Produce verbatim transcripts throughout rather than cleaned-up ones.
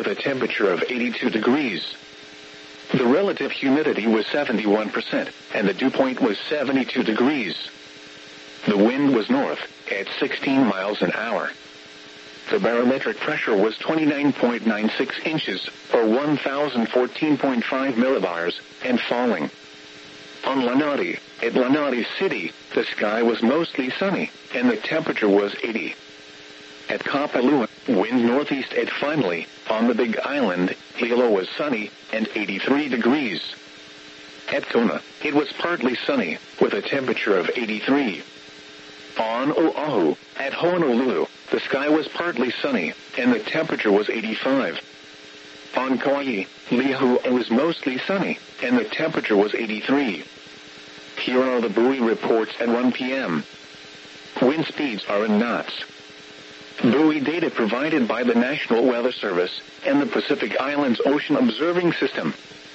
a temperature of eighty-two degrees. The relative humidity was seventy-one percent, and the dew point was seventy-two degrees. The wind was north, at sixteen miles an hour. The barometric pressure was twenty-nine point nine six inches, or one thousand fourteen point five millibars, and falling. On Lanati, at Lanati City, the sky was mostly sunny, and the temperature was eighty. At Kapalua, wind northeast at finally, on the Big Island, Hilo was sunny, and eighty-three degrees. At Kona, it was partly sunny, with a temperature of eighty-three. On Oahu, at Honolulu, the sky was partly sunny, and the temperature was eighty-five. On Kauai, Lihu, it was mostly sunny, and the temperature was eighty-three. Here are the buoy reports at one p m Wind speeds are in knots. Buoy data provided by the National Weather Service and the Pacific Islands Ocean Observing System.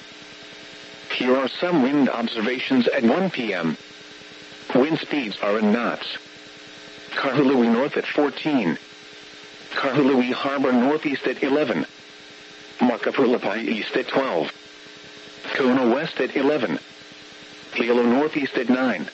Here are some wind observations at one p m Wind speeds are in knots. Kahului north at fourteen. Kahului Harbor northeast at eleven. Makapulapai east at twelve. Kona west at eleven. Hilo northeast at nine.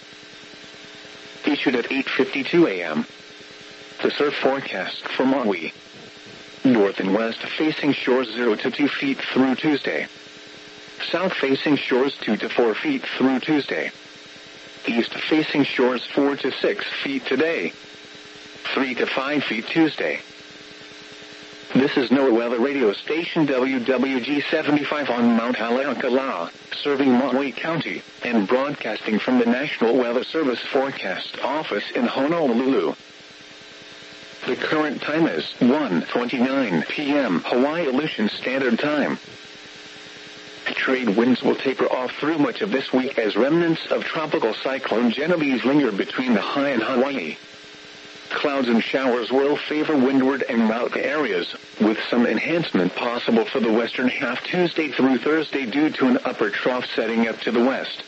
Issued at eight fifty-two a m The surf forecast for Maui. North and west facing shores zero to two feet through Tuesday. South facing shores two to four feet through Tuesday. East facing shores four to six feet today. three to five feet Tuesday. This is NOAA Weather Radio Station W W G seventy-five on Mount Haleakala, serving Maui County, and broadcasting from the National Weather Service Forecast Office in Honolulu. The current time is one twenty-nine p m Hawaii Aleutian Standard Time. Trade winds will taper off through much of this week as remnants of Tropical Cyclone Genovese linger between the high and Hawaii. Clouds and showers will favor windward and mountain areas, with some enhancement possible for the western half Tuesday through Thursday due to an upper trough setting up to the west.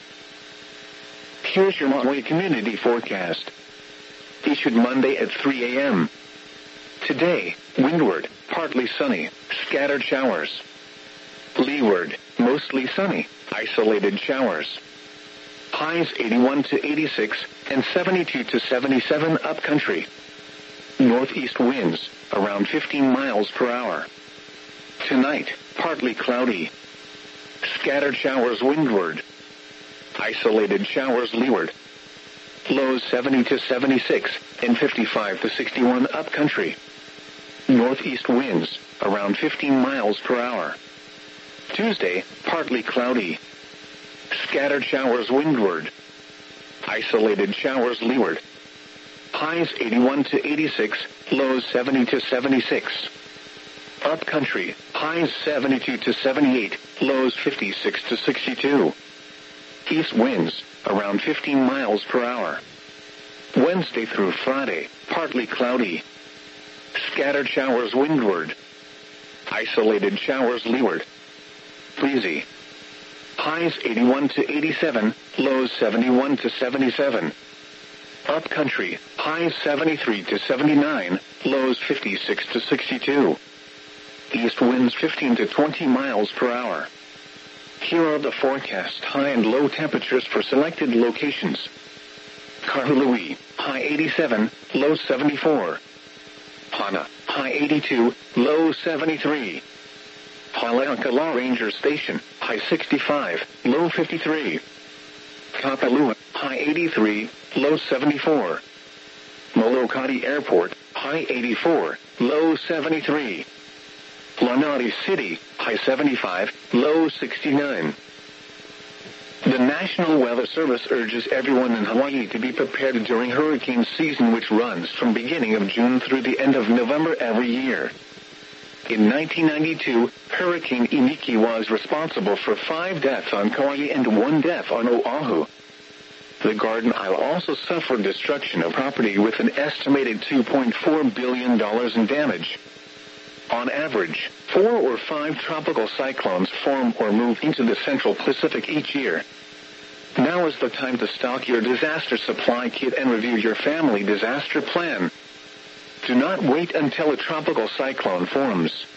Here's your Maui community forecast. Issued Monday at three a m Today, windward, partly sunny, scattered showers. Leeward, mostly sunny, isolated showers. Highs eighty-one to eighty-six and seventy-two to seventy-seven upcountry. Northeast winds, around fifteen miles per hour. Tonight, partly cloudy. Scattered showers windward. Isolated showers leeward. Lows seventy to seventy-six and fifty-five to sixty-one upcountry. Northeast winds, around fifteen miles per hour. Tuesday, partly cloudy. Scattered showers windward. Isolated showers leeward. Highs eighty-one to eighty-six, lows seventy to seventy-six. Upcountry, highs seventy-two to seventy-eight, lows fifty-six to sixty-two. East winds, around fifteen miles per hour. Wednesday through Friday, partly cloudy. Scattered showers windward. Isolated showers leeward. Breezy. Highs eighty-one to eighty-seven, lows seventy-one to seventy-seven. Upcountry, highs seventy-three to seventy-nine, lows fifty-six to sixty-two. East winds fifteen to twenty miles per hour. Here are the forecast high and low temperatures for selected locations. Kahului, high eighty-seven, low seventy-four. Hana, high eighty-two, low seventy-three. Haleakala Ranger Station, high sixty-five, low fifty-three. Kapalua, high eighty-three, low seventy-four. Molokai Airport, high eighty-four, low seventy-three. Lanati City, high seventy-five, low sixty-nine. The National Weather Service urges everyone in Hawaii to be prepared during hurricane season, which runs from beginning of June through the end of November every year. In nineteen ninety-two, Hurricane Iniki was responsible for five deaths on Kauai and one death on Oahu. The Garden Isle also suffered destruction of property with an estimated two point four billion dollars in damage. On average, four or five tropical cyclones form or move into the central Pacific each year. Now is the time to stock your disaster supply kit and review your family disaster plan. Do not wait until a tropical cyclone forms.